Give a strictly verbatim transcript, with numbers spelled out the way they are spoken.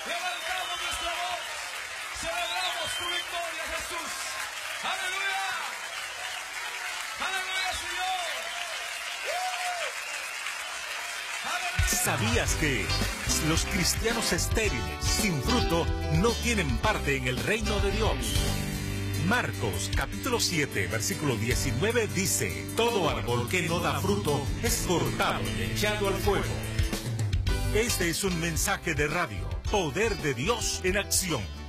Levantamos nuestra voz. Celebramos tu victoria, Jesús. Aleluya. Aleluya, Señor. Aleluya. ¿Sabías que los cristianos estériles, sin fruto, no tienen parte en el reino de Dios? Marcos capítulo siete, versículo diecinueve dice: todo árbol que no da fruto es cortado y echado al fuego. Este es un mensaje de radio, Poder de Dios en acción.